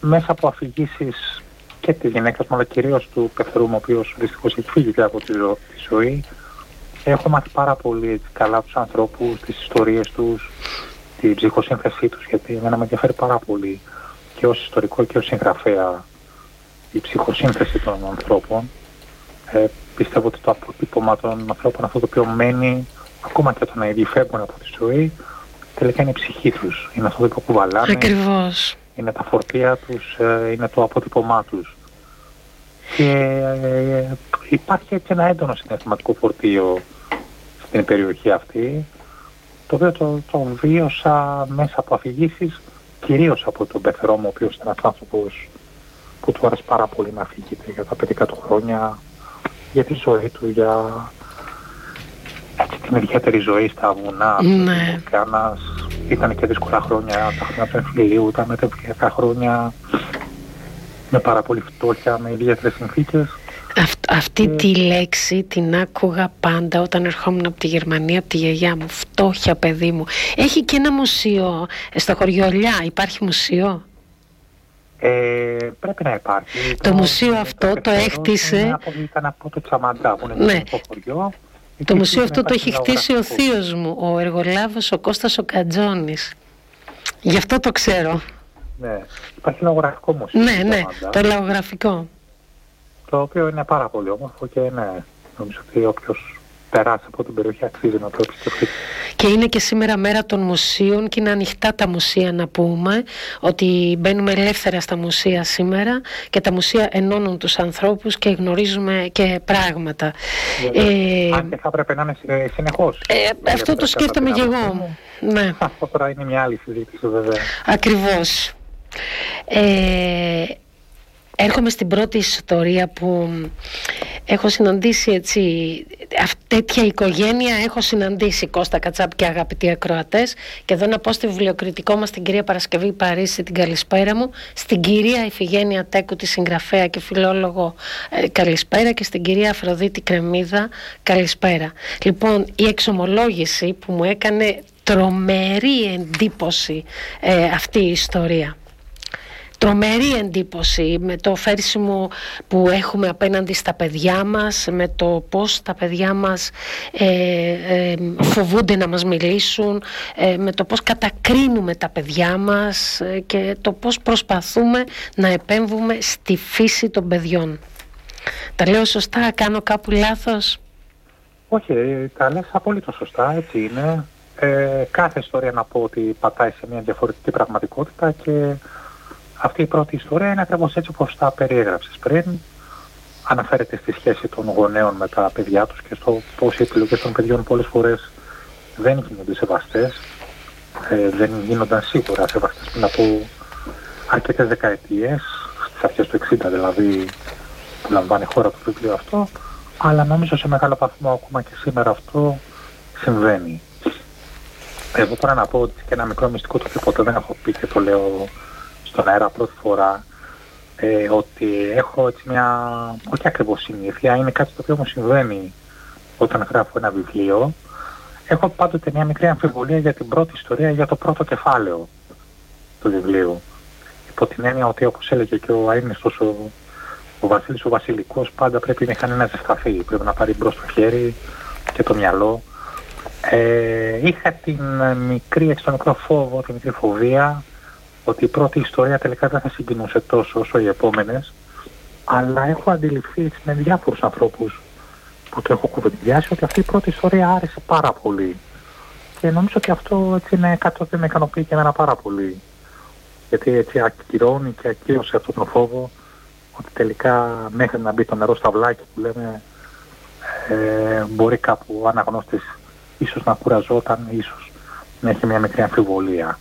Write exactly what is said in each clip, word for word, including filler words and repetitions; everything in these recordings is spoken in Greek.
μέσα από αφηγήσεις και της γυναίκας μου, αλλά κυρίως του πεθερού μου, ο οποίος δυστυχώς έχει φύγει από τη, ζω, τη ζωή, έχω μάθει πάρα πολύ έτσι, καλά τους ανθρώπους, τις ιστορίες τους, την ψυχοσύνθεσή τους, γιατί εμένα με ενδιαφέρει πάρα πολύ και ως ιστορικό και ως συγγραφέα η ψυχοσύνθεση των ανθρώπων. Ε, πιστεύω ότι το αποτύπωμα των ανθρώπων, αυτό το οποίο μένει ακόμα και όταν ήδη φεύγουν από τη ζωή, τελικά είναι η ψυχή τους, είναι αυτό το οποίο κουβαλάνε. Ακριβώς. Είναι τα φορτία τους, ε, είναι το αποτύπωμά τους. Και ε, υπάρχει έτσι ένα έντονο συναισθηματικό φορτίο στην περιοχή αυτή, το οποίο το, το βίωσα μέσα από αφηγήσεις, κυρίως από τον πεθερό μου, ο οποίος ήταν ένας άνθρωπος που του άρεσε πάρα πολύ να αφηγείται για τα παιδικά του χρόνια, για τη ζωή του, για έτσι, την ιδιαίτερη ζωή στα βουνά, ναι. Κάνας. Ήταν και δύσκολα χρόνια, τα χρόνια του εμφυλίου, τα μετεμφυλιακά χρόνια, με πάρα πολύ φτώχεια, με ιδιαίτερες συνθήκες. Αυτ, αυτή και... τη λέξη την άκουγα πάντα όταν ερχόμουν από τη Γερμανία, από τη γιαγιά μου. Φτώχεια, παιδί μου. Έχει και ένα μουσείο στο χωριό Λιά. Υπάρχει μουσείο? Ε, πρέπει να υπάρχει. Το, το μουσείο αυτό το, το έκτισε. Από, ήταν από το Τσαμαντά που είναι ναι. το χωριό. Το μουσείο αυτό το έχει χτίσει ο θείος μου, ο εργολάβος ο Κώστας ο Κατζώνης. Γι' αυτό το ξέρω. Ναι, υπάρχει λαογραφικό μουσείο. Ναι, ναι, το λαογραφικό. Το οποίο είναι πάρα πολύ όμορφο και ναι, νομίζω ότι όποιος περάσει από την περιοχή αξίζει να το επισκεφτεί. Και είναι και σήμερα μέρα των μουσείων και είναι ανοιχτά τα μουσεία, να πούμε ότι μπαίνουμε ελεύθερα στα μουσεία σήμερα και τα μουσεία ενώνουν τους ανθρώπους και γνωρίζουμε και πράγματα. Ε, Αν και θα πρέπει να είναι συνεχώς. Ε, αυτό το σκέφτομαι και εγώ. Ναι. Αυτό τώρα είναι μια άλλη συζήτηση βέβαια. Ακριβώς. Ε, Έρχομαι στην πρώτη ιστορία που έχω συναντήσει έτσι, τέτοια οικογένεια έχω συναντήσει, Κώστα Κατσάπ και αγαπητοί ακροατές, και εδώ να πω στη βιβλιοκριτικό μας την κυρία Παρασκευή Παρίσι την καλησπέρα μου, στην κυρία Ιφηγένεια Τέκου τη συγγραφέα και φιλόλογο ε, καλησπέρα, και στην κυρία Αφροδίτη Κρεμμύδα καλησπέρα. Λοιπόν, η εξομολόγηση που μου έκανε τρομερή εντύπωση ε, αυτή η ιστορία. Τρομερή εντύπωση με το φέρσιμο που έχουμε απέναντι στα παιδιά μας, με το πώς τα παιδιά μας ε, ε, φοβούνται να μας μιλήσουν, ε, με το πώς κατακρίνουμε τα παιδιά μας ε, και το πώς προσπαθούμε να επέμβουμε στη φύση των παιδιών. Τα λέω σωστά, κάνω κάπου λάθος? Όχι, τα λες απολύτως σωστά, έτσι είναι. Ε, κάθε ιστορία να πω ότι πατάει σε μια διαφορετική πραγματικότητα και αυτή η πρώτη ιστορία είναι ακριβώς έτσι όπως τα περιέγραψες πριν. Αναφέρεται στη σχέση των γονέων με τα παιδιά τους και στο πώς οι επιλογές των παιδιών πολλές φορές δεν γίνονται σεβαστές. Ε, δεν γίνονταν σίγουρα σεβαστές πριν από αρκετές δεκαετίες, στις αρχές του εξήντα δηλαδή που λαμβάνει χώρα το βιβλίο αυτό, αλλά νομίζω σε μεγάλο βαθμό ακόμα και σήμερα αυτό συμβαίνει. Εγώ τώρα να πω ότι και ένα μικρό μυστικό το οποίο ποτέ δεν έχω πει και το λέω στον αέρα πρώτη φορά, ε, ότι έχω έτσι μια, όχι ακριβώς συνήθεια, είναι κάτι το οποίο μου συμβαίνει όταν γράφω ένα βιβλίο. Έχω πάντοτε μια μικρή αμφιβολία για την πρώτη ιστορία, για το πρώτο κεφάλαιο του βιβλίου. Υπό την έννοια ότι, όπως έλεγε και ο αείμνηστος ο, ο Βασίλης ο Βασιλικός, πάντα πρέπει η μηχανή να ζεσταθεί, πρέπει να πάρει μπρος το χέρι και το μυαλό. Ε, είχα την μικρή, έτσι το μικρό φόβο, τη μικρή φοβία, ότι η πρώτη ιστορία τελικά δεν θα συγκινούσε τόσο όσο οι επόμενες, αλλά έχω αντιληφθεί με διάφορους ανθρώπους που το έχω κουβεντιάσει ότι αυτή η πρώτη ιστορία άρεσε πάρα πολύ. Και νομίζω ότι αυτό έτσι είναι κάτι που με ικανοποιεί και εμένα πάρα πολύ. Γιατί έτσι ακυρώνει και ακύρωσε αυτόν τον φόβο ότι τελικά μέχρι να μπει το νερό στα βλάκια που λέμε, ε, μπορεί κάπου ο αναγνώστης ίσως να κουραζόταν, ίσως να έχει μια μικρή αμφιβολία.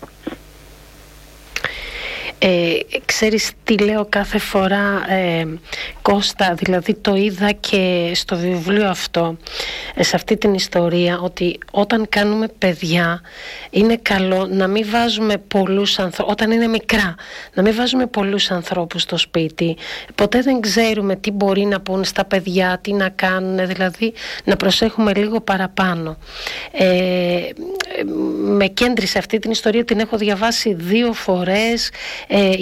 Ε, ξέρεις τι λέω κάθε φορά, ε, Κώστα, δηλαδή το είδα και στο βιβλίο αυτό, ε, σε αυτή την ιστορία, ότι όταν κάνουμε παιδιά είναι καλό να μην βάζουμε πολλούς ανθρώπους, όταν είναι μικρά, να μην βάζουμε πολλούς ανθρώπους στο σπίτι. Ποτέ δεν ξέρουμε τι μπορεί να πούν στα παιδιά, τι να κάνουν, δηλαδή να προσέχουμε λίγο παραπάνω. Ε, με κέντρισε αυτή την ιστορία, την έχω διαβάσει δύο φορές. Ε,